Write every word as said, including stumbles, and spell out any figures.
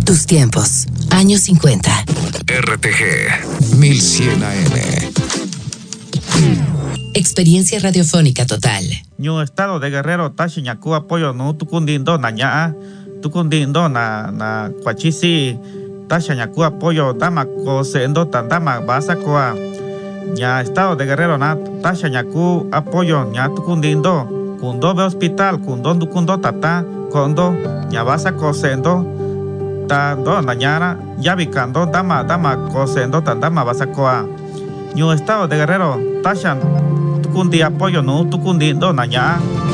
Tus tiempos, años cincuenta. R T G mil cien A M. Experiencia radiofónica total. Ñu estado de Guerrero tashi ñaku apoyo no tukundindo na ñaa tukundindo na na kwachisi tasha ñaku apoyo dama ko sendo tandama basa koa ña estado de Guerrero na tasha ñaku apoyo ña tukundindo kundo be hospital kundo dukundo tata kondo ña basa ko sendo tando na ñara yabikando dama dama ko sendo tandama basa koa Ñu estado de Guerrero tasha tukundi apoyo no tukundindo na ñaa